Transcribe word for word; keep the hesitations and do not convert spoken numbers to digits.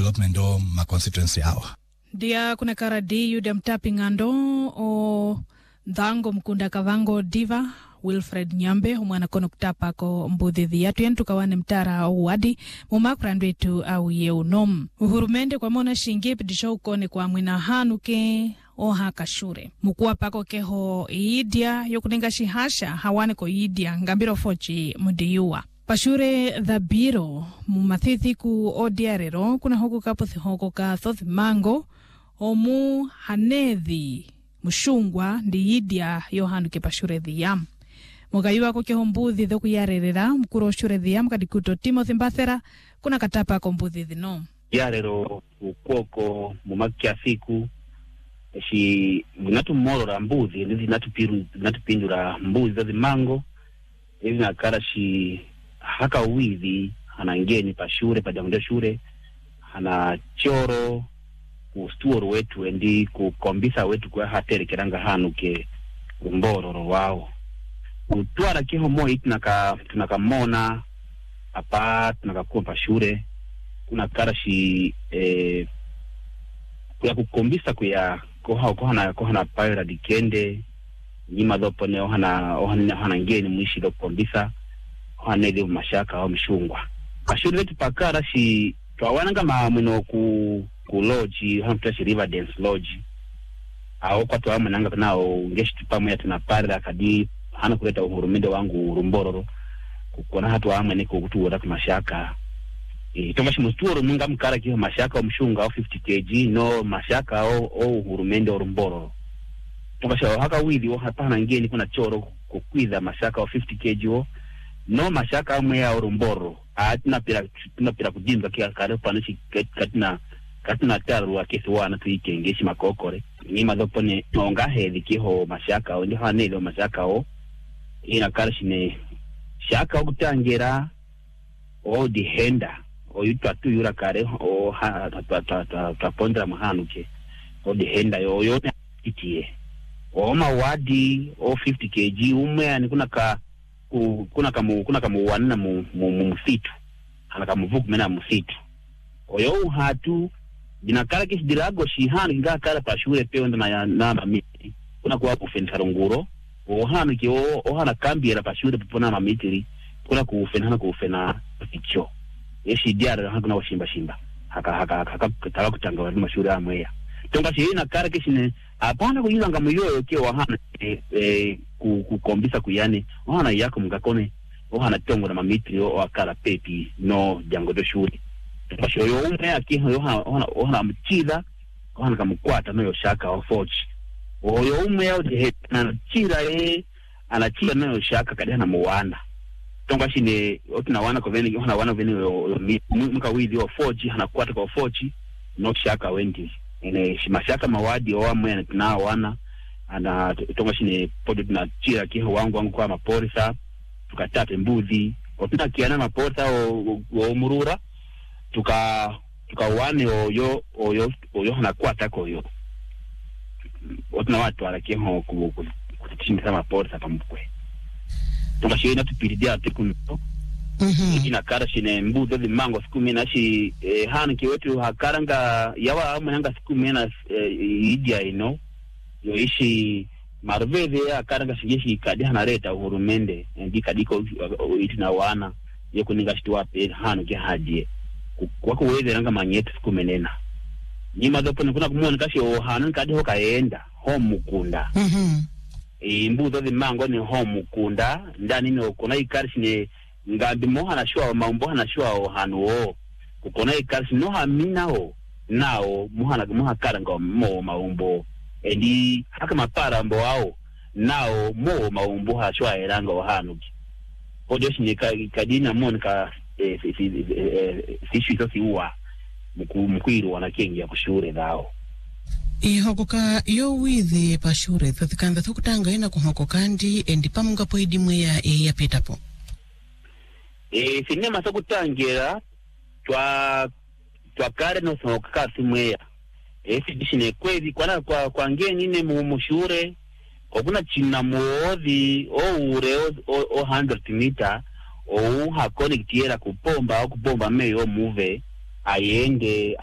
development o ma constituency yao. Dia kuna karadi yuda mtapi ngando o dhango mkunda kavango diva Wilfred Nyambe umwana kono kutapa ko mbudhithi yatu yentu kawane mtara o wadi mumakurandwe tu au ye unom. Uhurumende kwa mona shingi pidisho ukone kwa mwina hanuke o haka shure. Mukua pako keho iidia yokuninga shihasha hawane ko iidia ngambiro fochi mudiyua. Pashure dhabiro mumathithi ku odiarero kuna hoku kaputhi hoku ka thothi mango omu hanethi mushungwa ndi idia yohanuke pashure dhiyam. Mugayuwa ko keho mbudhi dhoku yarerera mkuro shure dhiyam kadikuto Timothy Mbathera kuna katapa ko mbudhi dhino. Yarero ukoko mumakia siku shi ginatu morora mbudhi ndizi natu piru natu pindura mbudhi dhothi mango hivi nakara shi haka uwithi hana ngeni pa shure pa jamdo shure hana choro kustuoro wetu endi kukombisa wetu kwa hateri kiranga hanuke umbororo wao utwara kiho moi tunaka tunaka mona apa tunaka kuwa pa shure kuna karashi eh kuya kukombisa kuya koha kohana kohana paira dikende nyima dopo ne ohana ohana hana ngeni mwishi do kukombisa hanele mashaka au mshungwa ashuri wetu pakara shi twawananga maamino ku ku lodge hamtashi river dance lodge au kwa twa mananga nao ngeshiti pamwe yatuna parira kadi hana kuleta uhurumende wangu rumbororo kukona hatu amene ko kutuora ku mashaka e tomashi musturo munga mkara kiho mashaka au mshunga au fifty kilograms no mashaka au au uhurumende rumbororo tomashi haka wili wa hapana ngeni kuna choro kukwiza mashaka au fifty kilograms no mashaka amwe ya urumboro atina pira tuna pira kujimba kia kare panishi katina katina taru wa kesi wana tuikengeshi makokore ni madopone nonga hethi kiho mashaka o ndi hanelo mashaka o ina karshine shaka okutangira o dihenda o yutwa tu yura kare o ha ta ta ta ta pondra mahanuke o dihenda yo yo itie o mawadi o fifty kilograms umwe ani kuna ka kuna kamu kuna kamu wana mu msitu ana kamuvuku mena msitu oyo hatu binakara kisi dirago shihani nga kara pashure peo na na miti kuna kuwa kufensa nguro ohana ki o ohana kambi ra pashure pona mamitiri kuna kufenana kufena icho yeshi diara hakuna washimba shimba haka haka haka taka kutanga wa mashure amweya tonga shi na kara kisi ne apana kuyiza ngamuyoyo ke ohana e, e kukombisa kuyane ohana yako mgakone ohana tongo na mamitri o akala pepi no jango do shuri pasho yo umwe akiho ohana ohana ohana mchida ohana kamkwata no yoshaka o forge oyo umwe yo de na chira e anachira no yoshaka kadi na muwana tonga shine otuna wana ko veni ohana wana veni yo mka wili o forge hana kwata ko forge no shaka wendi ene shimashaka mawadi o amwe na tuna wana ana tonga shine podo na chira kiho wangu wangu kwa maporisa tukatate mbuzi otuna kiana maporisa o, o murura tuka tukawane oyo oyo oyo na kwata koyo otuna watu ala kiho kutishinda maporisa pamukwe tonga shine tupiridia tikuno mhm ina kara shine mbuzi de mango siku mina shi eh, hana kiwetu hakaranga yawa amanga siku mina eh, idia ino yoishi marveve ya karanga shigeshi kadi hanareta uhurumende ndi kadiko itina wana yokuninga shitwa pe hanu ke hadie kwako weze ranga manyetu kumenena nyima dopo nikuna kumwona kashi o hanu kadi ho kaenda ho mukunda mhm e mbuzo de mango ni ho mukunda ndani no kona ikarishi ne ngambi moha na shwa mambo na shwa o hanu o kona ikarishi no hamina ho nao moha na moha karanga mo maumbo endi haka mapara mbo wao nao mo maumbu hashwa eranga wahanuki odio shinika kadina monka eh fishu ito siwa mkwiru wanakengi ya kushure dhao ihokoka yo withi pashure thathikanda thukutanga ina kuhokokandi endi pamunga po idimwe ya ya petapo eh sinema sokutangira twa twa kare no soka simweya esi dishine kwezi kwa kwa kwa ngeni ne mu mushure okuna china muodhi o ure o, o, o one hundred meter o ha connectiera kupomba au kupomba meyo move ayende